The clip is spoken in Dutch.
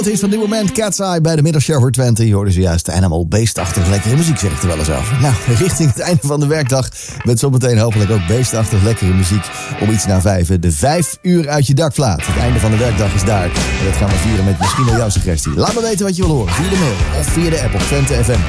Het is van dit moment Cat's Eye bij de Middagshow voor Twente. Je hoorde zojuist de Animal beestachtig lekkere muziek, zeg ik er wel eens over. Nou, richting het einde van de werkdag met zometeen hopelijk ook beestachtig lekkere muziek om iets na 5. De 5 uur uit je dakplaat. Het einde van de werkdag is daar. En dat gaan we vieren met misschien wel jouw suggestie. Laat me weten wat je wil horen via de mail of via de app op twentefm.nl.